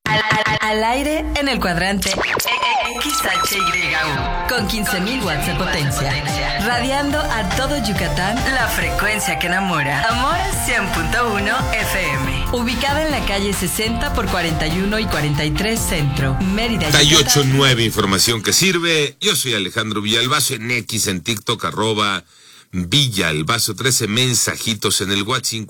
Al aire en el cuadrante XHYU con 15.000 watts de potencia, radiando a todo Yucatán la frecuencia que enamora. Amor 100.1 FM, ubicada en la calle 60 por 41 y 43 Centro, Mérida, Yucatán. 38.9, información que sirve. Yo soy Alejandro Villalbazo en X, en TikTok, @Villalbazo 13, mensajitos en el WhatsApp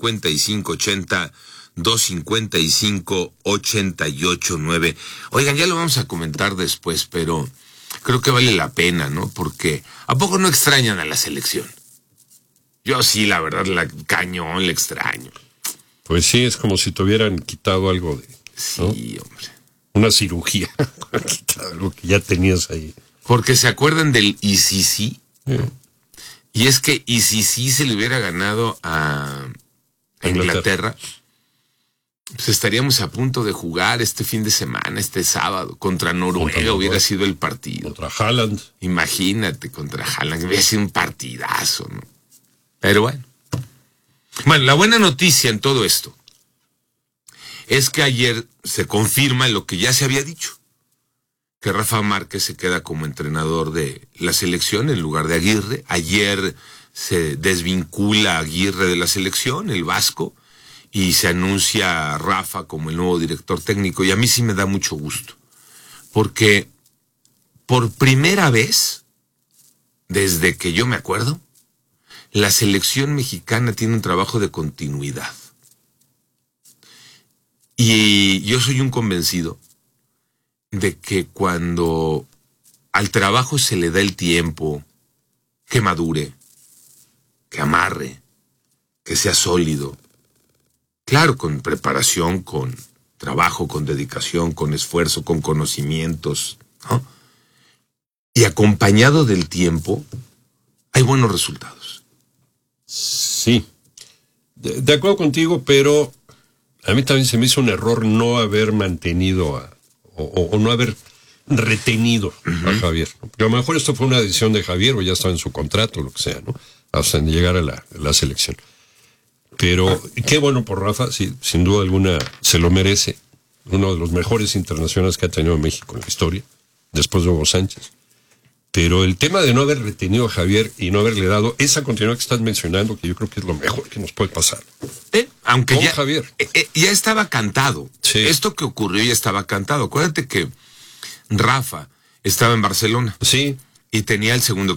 5580-255-889. Oigan, ya lo vamos a comentar después, pero creo que vale la pena, ¿no? Porque ¿a poco no extrañan a la selección? Yo sí, la verdad, cañón, la extraño. Pues sí, es como si te hubieran quitado algo de... ¿no? Sí, hombre. Una cirugía, quitado algo que ya tenías ahí. Porque se acuerdan del ICC. Y es que ICC se le hubiera ganado a Inglaterra, pues estaríamos a punto de jugar este fin de semana, este sábado, contra Noruega. Hubiera sido el partido. Contra Haaland. Imagínate, contra Haaland, hubiera sido un partidazo, ¿no? Pero bueno. Bueno, la buena noticia en todo esto es que ayer se confirma lo que ya se había dicho, que Rafa Márquez se queda como entrenador de la selección en lugar de Aguirre. Ayer se desvincula a Aguirre de la selección, el vasco, y se anuncia a Rafa como el nuevo director técnico. Y a mí sí me da mucho gusto, porque por primera vez, desde que yo me acuerdo, la selección mexicana tiene un trabajo de continuidad. Y yo soy un convencido de que cuando al trabajo se le da el tiempo, que madure, que amarre, que sea sólido, claro, con preparación, con trabajo, con dedicación, con esfuerzo, con conocimientos, ¿no? Y acompañado del tiempo, hay buenos resultados. Sí, de acuerdo contigo, pero a mí también se me hizo un error no haber mantenido o no haber retenido a Javier. Porque a lo mejor esto fue una decisión de Javier, o ya estaba en su contrato, lo que sea, ¿no? Hasta llegar a la selección. Pero qué bueno por Rafa, sí, sin duda alguna se lo merece. Uno de los mejores internacionales que ha tenido México en la historia, después de Hugo Sánchez. Pero el tema de no haber retenido a Javier y no haberle dado esa continuidad que estás mencionando, que yo creo que es lo mejor que nos puede pasar. Aunque con ya, Javier. Ya estaba cantado. Sí. Esto que ocurrió ya estaba cantado. Acuérdate que Rafa estaba en Barcelona. Sí. Y tenía el segundo